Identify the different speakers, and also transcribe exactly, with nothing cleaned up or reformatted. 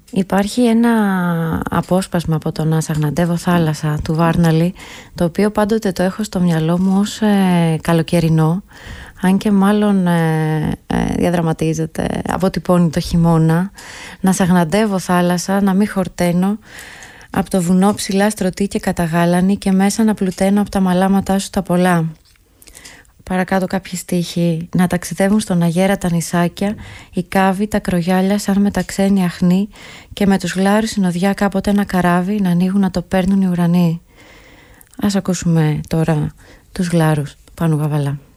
Speaker 1: Υπάρχει ένα απόσπασμα από το «Να σαγναντεύω θάλασσα» του Βάρναλη, το οποίο πάντοτε το έχω στο μυαλό μου ως ε, καλοκαιρινό, αν και μάλλον ε, ε, διαδραματίζεται, αποτυπώνει το χειμώνα. Να σαγναντεύω θάλασσα, να μην χορταίνω, από το βουνό ψηλά στρωτή και καταγάλανη, και μέσα να πλουταίνω από τα μαλάματά σου τα πολλά. Παρακάτω κάποιοι στίχοι. Να ταξιδεύουν στον αγέρα τα νησάκια, οι κάβοι, τα κρογιάλια σαν μεταξένοι αχνοί, και με τους γλάρους συνοδιά κάποτε ένα καράβι να ανοίγουν να το παίρνουν οι ουρανοί. Ας ακούσουμε τώρα τους γλάρους Πάνου Γαβαλά.